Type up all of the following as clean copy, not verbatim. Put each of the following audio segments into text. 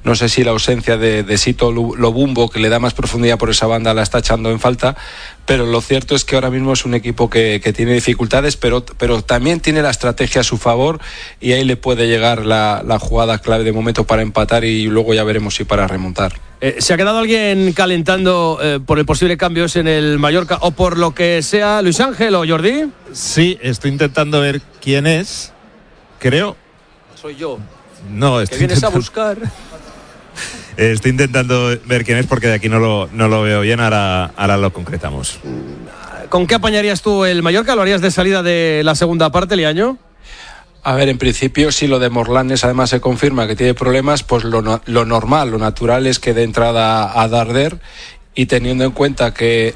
No sé si la ausencia de Sito Lobumbo, que le da más profundidad por esa banda, la está echando en falta, pero lo cierto es que ahora mismo es un equipo que tiene dificultades, pero también tiene la estrategia a su favor, y ahí le puede llegar la jugada clave de momento para empatar, y luego ya veremos si para remontar. ¿Se ha quedado alguien calentando por el posible cambios en el Mallorca o por lo que sea? ¿Luis Ángel o Jordi? Sí, estoy intentando ver quién es. Creo. Soy yo. No, que vienes a buscar. Estoy intentando ver quién es porque de aquí no lo veo bien. Ahora lo concretamos. ¿Con qué apañarías tú el Mallorca? ¿Lo harías de salida de la segunda parte, Liaño? A ver, en principio, si lo de Morlanes además se confirma que tiene problemas, pues lo normal, lo natural es que dé entrada a Darder, y teniendo en cuenta que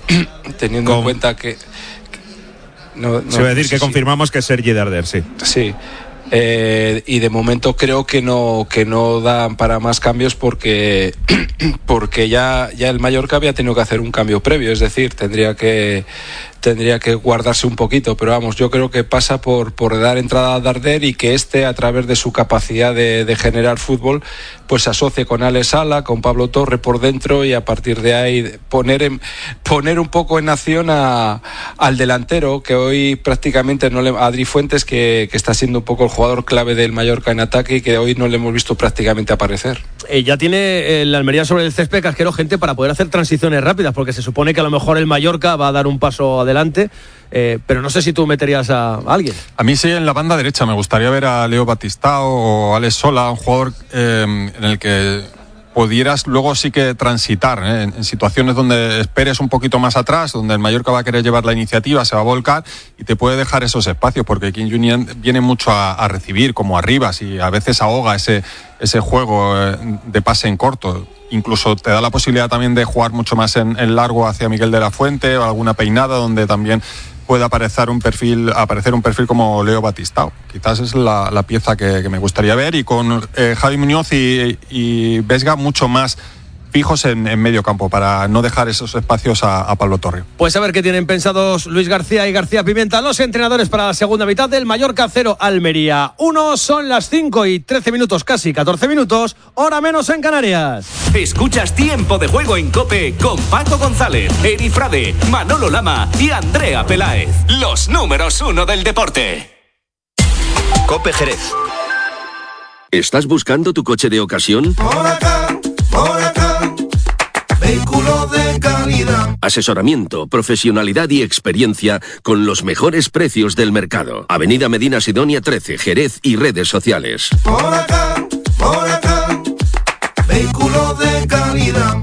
no, se va a decir que confirmamos que es Sergi Darder, sí. Sí. Y de momento creo que no dan para más cambios porque ya el Mallorca había tenido que hacer un cambio previo, es decir, tendría que guardarse un poquito, pero vamos, yo creo que pasa por dar entrada a Darder, y que a través de su capacidad de generar fútbol, pues se asocie con Alex Sala, con Pablo Torre por dentro, y a partir de ahí poner un poco en acción al delantero, que hoy prácticamente Adri Fuentes, que está siendo un poco el jugador clave del Mallorca en ataque, y que hoy no le hemos visto prácticamente aparecer. Ya tiene el Almería sobre el césped casquero gente para poder hacer transiciones rápidas, porque se supone que a lo mejor el Mallorca va a dar un paso adelante, pero no sé si tú meterías a alguien. A mí sí, en la banda derecha me gustaría ver a Leo Batistao o Alex Sola, un jugador en el que pudieras luego sí que transitar, en situaciones donde esperes un poquito más atrás, donde el Mallorca va a querer llevar la iniciativa, se va a volcar y te puede dejar esos espacios, porque Kim Junian viene mucho a recibir como arriba, y a veces ahoga ese juego de pase en corto. Incluso te da la posibilidad también de jugar mucho más en largo hacia Miguel de la Fuente, o alguna peinada donde también puede aparecer un perfil como Leo Batistao. Quizás es la pieza que me gustaría ver, y con Javi Muñoz y Vesga mucho más fijos en medio campo, para no dejar esos espacios a Pablo Torre. Pues a ver qué tienen pensados Luis García y García Pimienta, los entrenadores, para la segunda mitad del Mallorca 0, Almería 1. Son las 5:13, casi 14 minutos, hora menos en Canarias. Escuchas Tiempo de Juego en COPE con Paco González, Eri Frade, Manolo Lama y Andrea Peláez. Los números 1 del deporte. COPE Jerez. ¿Estás buscando tu coche de ocasión? Vehículo de calidad. Asesoramiento, profesionalidad y experiencia con los mejores precios del mercado. Avenida Medina Sidonia 13, Jerez, y redes sociales. Por acá, vehículo de calidad.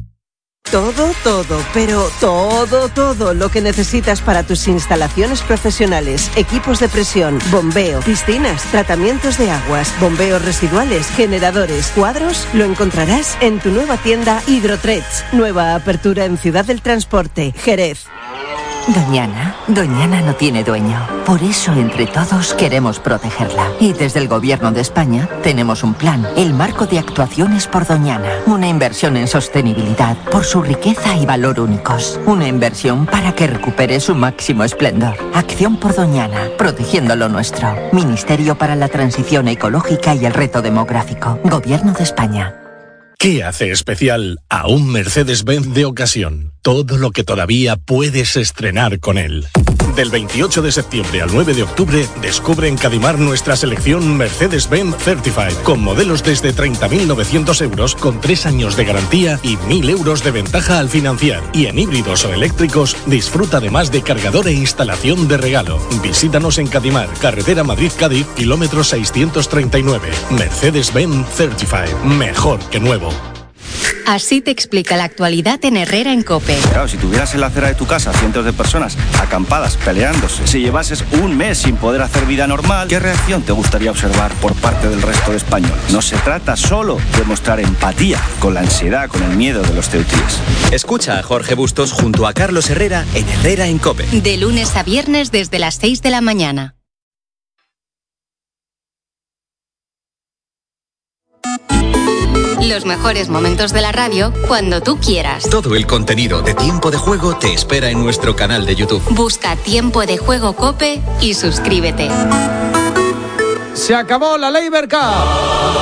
Todo lo que necesitas para tus instalaciones profesionales, equipos de presión, bombeo, piscinas, tratamientos de aguas, bombeos residuales, generadores, cuadros, lo encontrarás en tu nueva tienda Hidrotrech. Nueva apertura en Ciudad del Transporte, Jerez. Doñana no tiene dueño. Por eso, entre todos, queremos protegerla. Y desde el Gobierno de España tenemos un plan, el Marco de Actuaciones por Doñana. Una inversión en sostenibilidad por su riqueza y valor únicos. Una inversión para que recupere su máximo esplendor. Acción por Doñana, protegiendo lo nuestro. Ministerio para la Transición Ecológica y el Reto Demográfico. Gobierno de España. ¿Qué hace especial a un Mercedes-Benz de ocasión? Todo lo que todavía puedes estrenar con él. Del 28 de septiembre al 9 de octubre, descubre en Cadimar nuestra selección Mercedes-Benz Certified, con modelos desde 30.900 euros, con 3 años de garantía y 1.000 euros de ventaja al financiar. Y en híbridos o eléctricos, disfruta además de cargador e instalación de regalo. Visítanos en Cadimar, carretera Madrid-Cádiz, kilómetro 639. Mercedes-Benz Certified, mejor que nuevo. Así te explica la actualidad en Herrera en COPE. Claro, si tuvieras en la acera de tu casa cientos de personas acampadas, peleándose, si llevases un mes sin poder hacer vida normal, ¿qué reacción te gustaría observar por parte del resto de españoles? No se trata solo de mostrar empatía con la ansiedad, con el miedo de los ceutíes. Escucha a Jorge Bustos junto a Carlos Herrera en Herrera en COPE. De lunes a viernes desde las 6 de la mañana. Los mejores momentos de la radio cuando tú quieras. Todo el contenido de Tiempo de Juego te espera en nuestro canal de YouTube. Busca Tiempo de Juego COPE y suscríbete. Se acabó la Labour Cup.